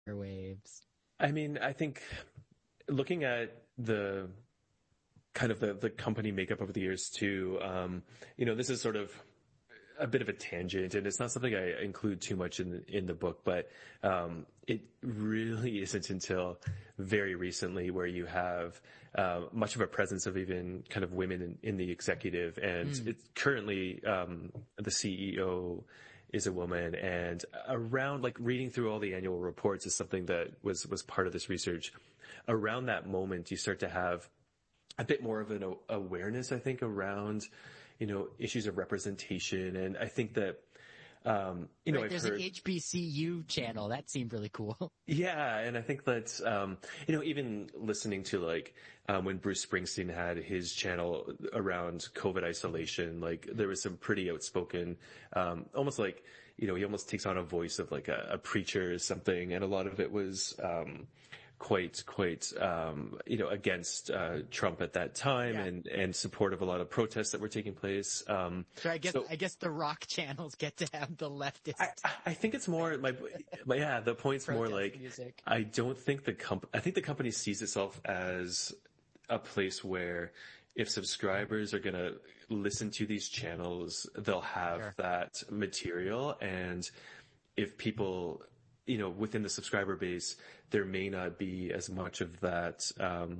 airwaves? I mean, I think looking at the kind of the company makeup over the years too, this is sort of a bit of a tangent, and it's not something I include too much in the book, but it really isn't until very recently where you have much of a presence of even kind of women in the executive, and it's currently the CEO is a woman, and around like reading through all the annual reports is something that was part of this research. Around that moment, you start to have a bit more of an awareness, I think, around issues of representation. And I think that, right, there's an HBCU channel. That seemed really cool. Yeah. And I think that, even listening to like, when Bruce Springsteen had his channel around COVID isolation, like there was some pretty outspoken, almost like, he almost takes on a voice of like a preacher or something. And a lot of it was, quite, against Trump at that time, and support of a lot of protests that were taking place. So I guess the rock channels get to have the leftist. I think it's more the point's more like music. I don't think I think the company sees itself as a place where if subscribers are going to listen to these channels, they'll have that material, and if people within the subscriber base, there may not be as much of that,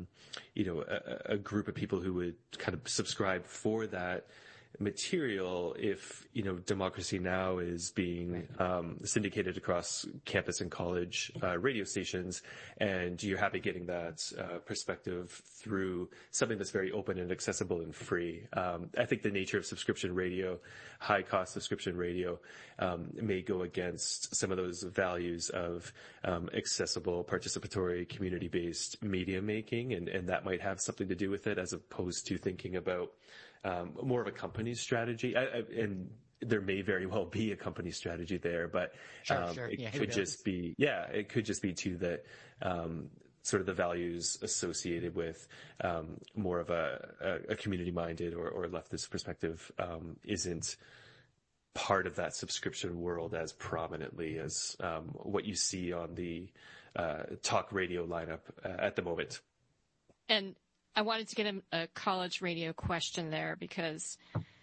a group of people who would kind of subscribe for that material if, Democracy Now! Is being syndicated across campus and college radio stations, and you're happy getting that perspective through something that's very open and accessible and free. I think the nature of subscription radio, high-cost subscription radio, may go against some of those values of accessible, participatory, community-based media making, and that might have something to do with it, as opposed to thinking about more of a company strategy. And there may very well be a company strategy there, but it could just be too that sort of the values associated with more of a community-minded or leftist perspective isn't part of that subscription world as prominently as what you see on the talk radio lineup at the moment. And I wanted to get a college radio question there because,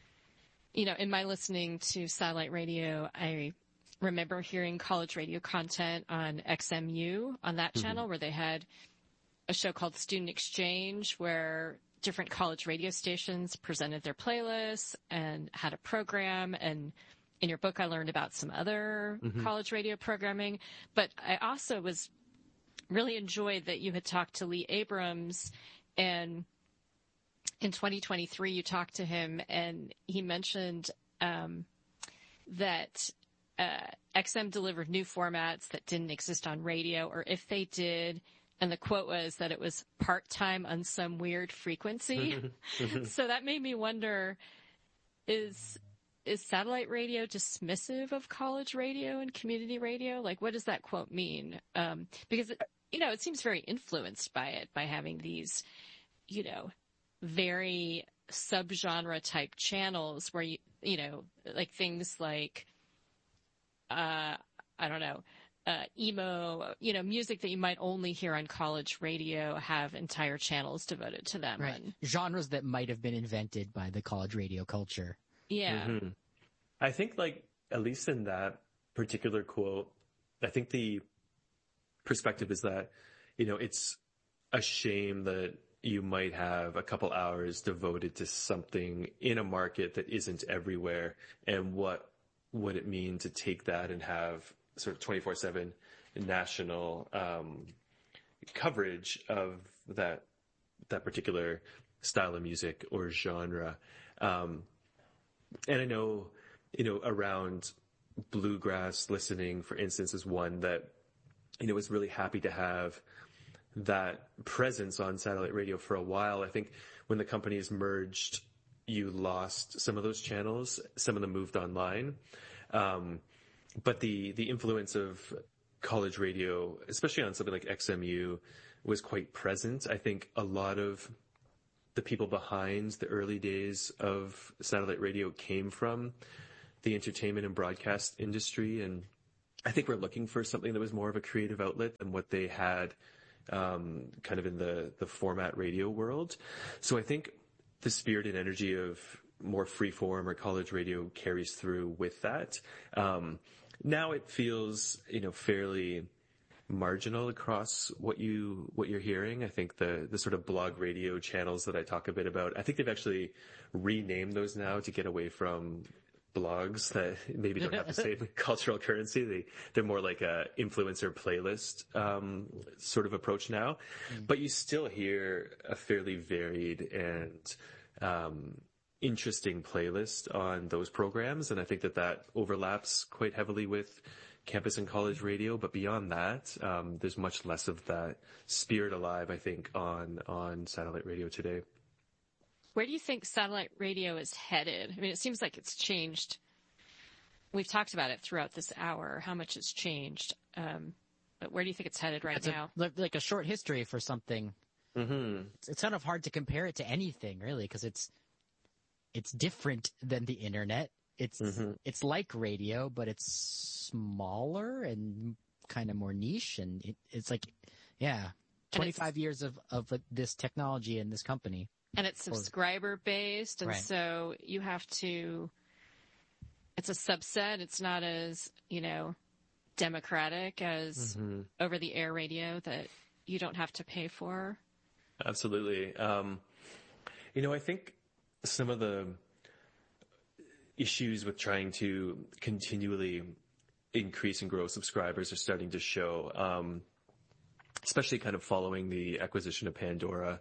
in my listening to satellite radio, I remember hearing college radio content on XMU on that channel, where they had a show called Student Exchange, where different college radio stations presented their playlists and had a program. And in your book, I learned about some other college radio programming. But I also really enjoyed that you had talked to Lee Abrams. And in 2023, you talked to him, and he mentioned that XM delivered new formats that didn't exist on radio, or if they did, and the quote was that it was part-time on some weird frequency. So that made me wonder, is satellite radio dismissive of college radio and community radio? Like, what does that quote mean? Because it seems very influenced by it, by having these, very subgenre type channels where like things like, I don't know, emo, music that you might only hear on college radio have entire channels devoted to them. Right. Genres that might have been invented by the college radio culture. Yeah. I think, like, at least in that particular quote, I think the perspective is that, it's a shame that you might have a couple hours devoted to something in a market that isn't everywhere, and what would it mean to take that and have sort of 24/7 national coverage of that particular style of music or genre. And I know, around bluegrass listening, for instance, is one that, was really happy to have that presence on satellite radio for a while. I think when the companies merged, you lost some of those channels. Some of them moved online. But the influence of college radio, especially on something like XMU, was quite present. I think a lot of the people behind the early days of satellite radio came from the entertainment and broadcast industry, and I think we're looking for something that was more of a creative outlet than what they had kind of in the format radio world. So I think the spirit and energy of more freeform or college radio carries through with that. Now it feels, fairly marginal across what you're hearing. I think the sort of blog radio channels that I talk a bit about, I think they've actually renamed those now to get away from blogs that maybe don't have the same cultural currency. They're more like a influencer playlist sort of approach now. But you still hear a fairly varied and interesting playlist on those programs, and I think that overlaps quite heavily with campus and college radio. But beyond that, there's much less of that spirit alive, I think, on satellite radio today. Where do you think satellite radio is headed? I mean, it seems like it's changed. We've talked about it throughout this hour, how much it's changed. But where do you think it's headed right now? Like a short history for something. Mm-hmm. It's kind of hard to compare it to anything, really, because it's different than the internet. It's like radio, but it's smaller and kind of more niche. And it's like, 25 years of this technology and this company. And it's subscriber based. And so you have to, it's a subset. It's not as, democratic as over the air radio that you don't have to pay for. Absolutely. I think some of the issues with trying to continually increase and grow subscribers are starting to show, especially kind of following the acquisition of Pandora.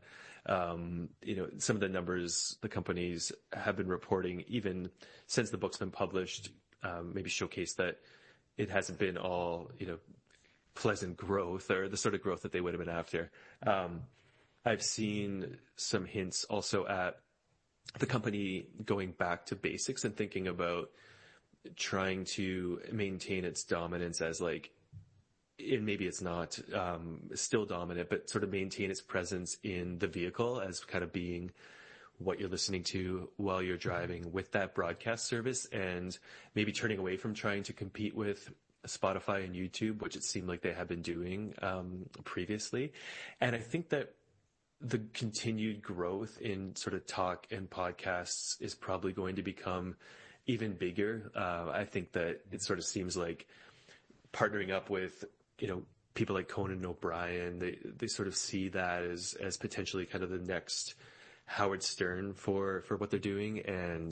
Some of the numbers the companies have been reporting, even since the book's been published, maybe showcase that it hasn't been all, pleasant growth or the sort of growth that they would have been after. I've seen some hints also at the company going back to basics and thinking about trying to maintain its dominance as and maybe it's not still dominant, but sort of maintain its presence in the vehicle as kind of being what you're listening to while you're driving with that broadcast service, and maybe turning away from trying to compete with Spotify and YouTube, which it seemed like they had been doing previously. And I think that the continued growth in sort of talk and podcasts is probably going to become even bigger. I think that it sort of seems like partnering up with, people like Conan O'Brien, they sort of see that as potentially kind of the next Howard Stern for what they're doing. And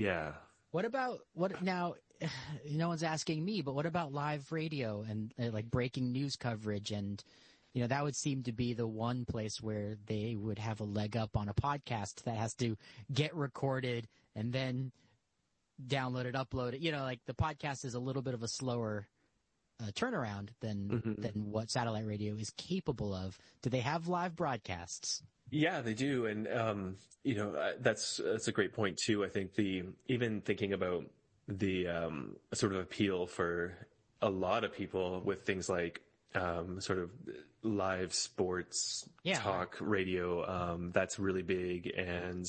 now, no one's asking me, but what about live radio and like breaking news coverage? And, that would seem to be the one place where they would have a leg up on a podcast that has to get recorded and then download it, upload it. Like the podcast is a little bit of a slower turnaround than what satellite radio is capable of. Do they have live broadcasts? Yeah, they do. And, that's a great point too. I think even thinking about the sort of appeal for a lot of people with things like sort of live sports talk radio, that's really big. And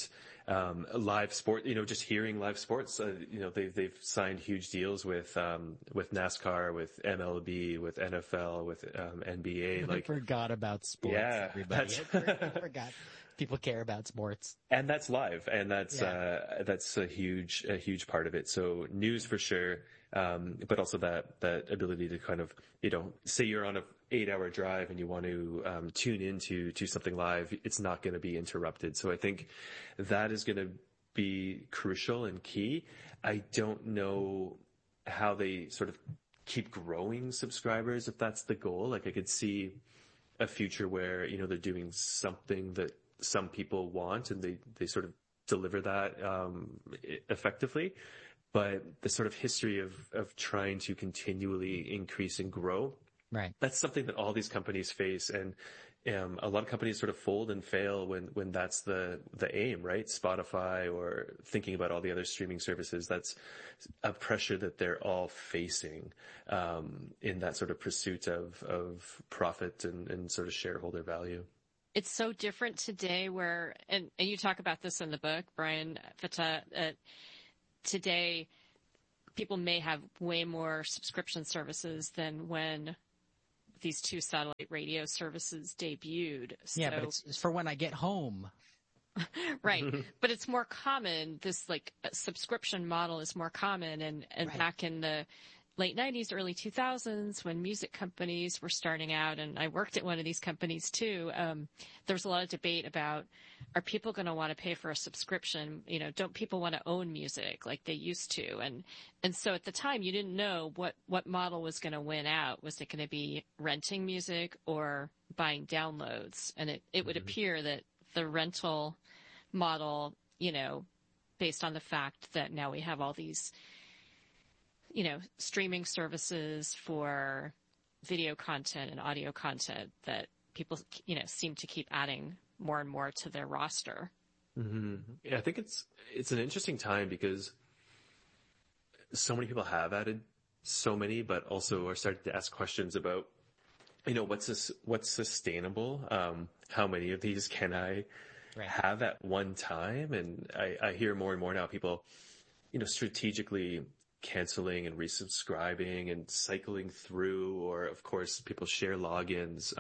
live sport, just hearing live sports, they've signed huge deals with NASCAR, with MLB, with NFL, with NBA. I forgot about sports. Yeah, everybody. I forgot. People care about sports, and that's live, and that's a huge part of it. So news for sure, but also that ability to kind of, say you're on a 8-hour drive and you want to tune into something live, it's not going to be interrupted. So I think that is going to be crucial and key. I don't know how they sort of keep growing subscribers if that's the goal. Like I could see a future where, they're doing something that some people want and they sort of deliver that effectively. But the sort of history of trying to continually increase and grow, right? That's something that all these companies face, and a lot of companies sort of fold and fail when that's the aim, right? Spotify, or thinking about all the other streaming services, that's a pressure that they're all facing in that sort of pursuit of profit and sort of shareholder value. It's so different today where, and you talk about this in the book, Brian Fattah, today people may have way more subscription services than when these two satellite radio services debuted. Yeah, but it's for when I get home. Right. But it's more common. This subscription model is more common. And Right. Back in the late 90s, early 2000s, when music companies were starting out, and I worked at one of these companies too, there was a lot of debate about, are people going to want to pay for a subscription? You know, don't people want to own music like they used to? And so at the time, you didn't know what model was going to win out. Was it going to be renting music or buying downloads? And it would appear that the rental model, you know, based on the fact that now we have all these, you know, streaming services for video content and audio content, that people, you know, seem to keep adding more and more to their roster. Mm-hmm. Yeah, I think it's an interesting time because so many people have added so many, but also are starting to ask questions about, you know, what's sustainable? How many of these can I have at one time? And I hear more and more now people, you know, strategically canceling and resubscribing and cycling through, or of course people share logins.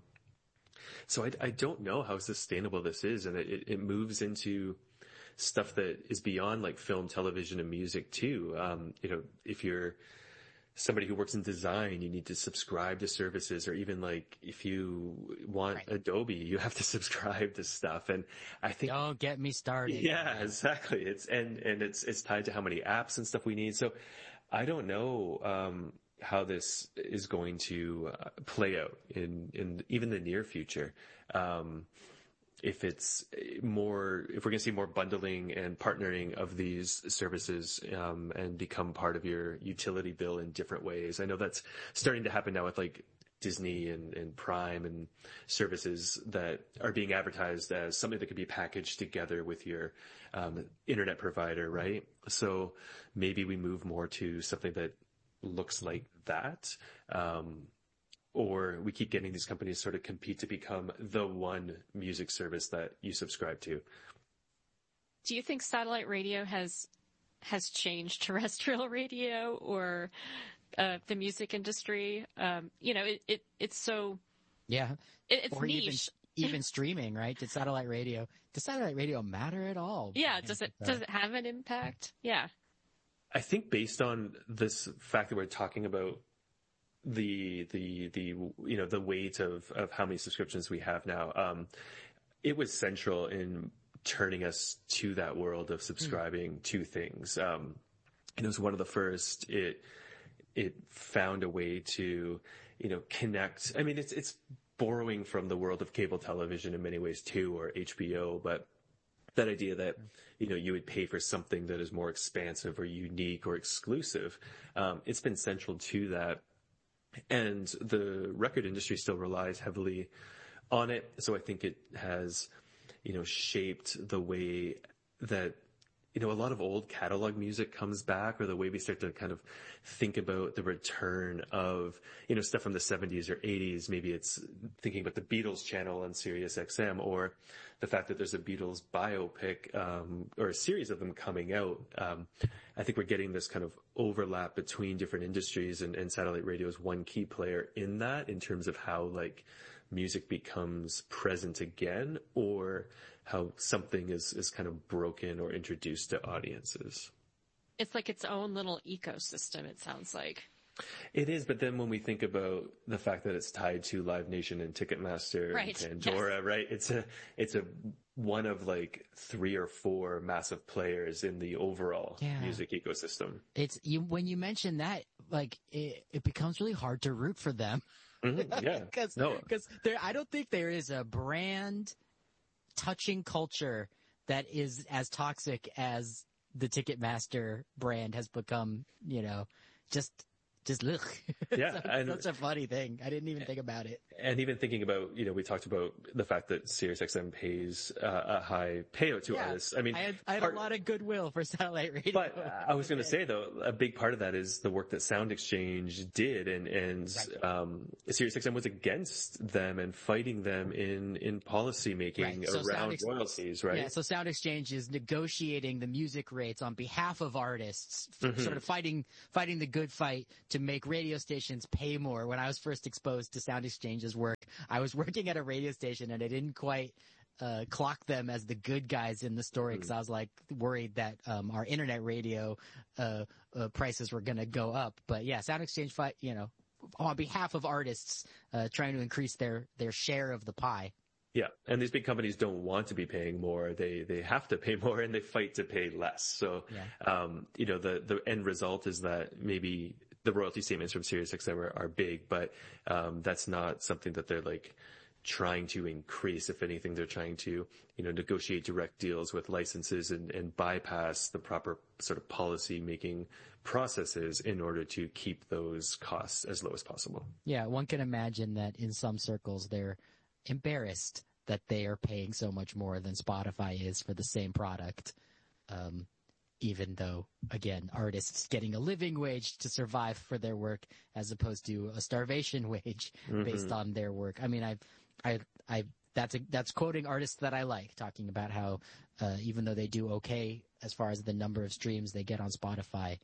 So I don't know how sustainable this is, and it moves into stuff that is beyond like film, television, and music too. You know, if you're somebody who works in design, you need to subscribe to services, or even like if you want Adobe, you have to subscribe to stuff. And I think, don't get me started. Yeah, exactly. It's tied to how many apps and stuff we need. So I don't know, how this is going to play out in even the near future. If we're going to see more bundling and partnering of these services, and become part of your utility bill in different ways. I know that's starting to happen now with like Disney and Prime and services that are being advertised as something that could be packaged together with your internet provider, right? So maybe we move more to something that looks like that. Or we keep getting these companies sort of compete to become the one music service that you subscribe to. Do you think satellite radio has changed terrestrial radio or the music industry? You know, it's so it's or niche. Even streaming, right? Does satellite radio matter at all? Yeah, does it have an impact? Yeah. I think based on this fact that we're talking about the you know, the weight of how many subscriptions we have now, it was central in turning us to that world of subscribing to things. And it was one of the first. It found a way to, you know, connect. I mean, it's borrowing from the world of cable television in many ways too, or HBO, but that idea that, you know, you would pay for something that is more expansive or unique or exclusive, it's been central to that. And the record industry still relies heavily on it. So I think it has, you know, shaped the way that, you know, a lot of old catalog music comes back, or the way we start to kind of think about the return of, you know, stuff from the 70s or 80s. Maybe it's thinking about the Beatles channel on Sirius XM, or the fact that there's a Beatles biopic, or a series of them coming out. I think we're getting this kind of overlap between different industries, and satellite radio is one key player in that, in terms of how like music becomes present again, or how something is kind of broken or introduced to audiences. It's like its own little ecosystem, it sounds like. It is, but then when we think about the fact that it's tied to Live Nation and Ticketmaster and Pandora, right? It's a one of like 3 or 4 massive players in the overall music ecosystem. When you mention that, like it becomes really hard to root for them. Mm-hmm, yeah, because I don't think there is a brand touching culture that is as toxic as the Ticketmaster brand has become. You know, just just ugh. Yeah. That's a funny thing. I didn't even think about it. And even thinking about, we talked about the fact that SiriusXM pays a high payout to artists. I mean, I had a lot of goodwill for satellite radio. But I was going to say, though, a big part of that is the work that Sound Exchange did, and SiriusXM was against them and fighting them in policy making around royalties, right? Yeah, so Sound Exchange is negotiating the music rates on behalf of artists, sort of fighting the good fight to make radio stations pay more. When I was first exposed to Sound Exchange's work, I was working at a radio station and I didn't quite clock them as the good guys in the story because I was like worried that our internet radio prices were going to go up. But yeah, Sound Exchange fight, on behalf of artists trying to increase their share of the pie. Yeah, and these big companies don't want to be paying more. They have to pay more, and they fight to pay less. So, the end result is that maybe the royalty statements from SiriusXM are big, but that's not something that they're like trying to increase. If anything, they're trying to, negotiate direct deals with licenses and bypass the proper sort of policy making processes in order to keep those costs as low as possible. Yeah, one can imagine that in some circles they're embarrassed that they are paying so much more than Spotify is for the same product. Even though, again, artists getting a living wage to survive for their work as opposed to a starvation wage based on their work. I mean, that's quoting artists that I like, talking about how, even though they do okay as far as the number of streams they get on Spotify,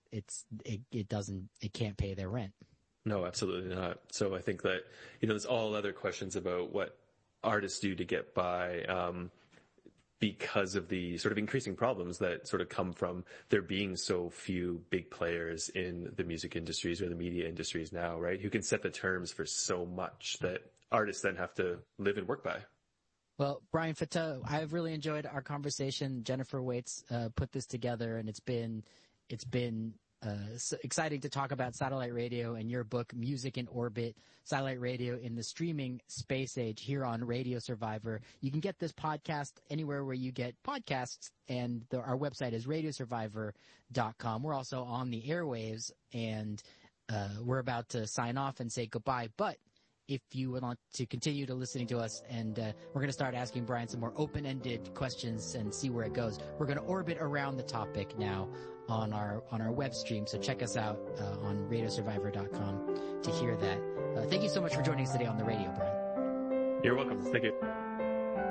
it can't pay their rent. No, absolutely not. So I think that, there's all other questions about what artists do to get by, because of the sort of increasing problems that sort of come from there being so few big players in the music industries or the media industries now, right? Who can set the terms for so much that artists then have to live and work by. Well, Brian Fattah, I've really enjoyed our conversation. Jennifer Waits put this together, and it's been exciting to talk about satellite radio and your book, Music in Orbit, Satellite Radio in the Streaming Space Age, here on Radio Survivor. You can get this podcast anywhere where you get podcasts, and our website is radiosurvivor.com. We're also on the airwaves, and we're about to sign off and say goodbye. But if you would want to continue to listening to us, and we're going to start asking Brian some more open-ended questions and see where it goes. We're going to orbit around the topic now on our web stream, so check us out on radiosurvivor.com to hear that. Thank you so much for joining us today on the radio, Brian. You're welcome. Thank you.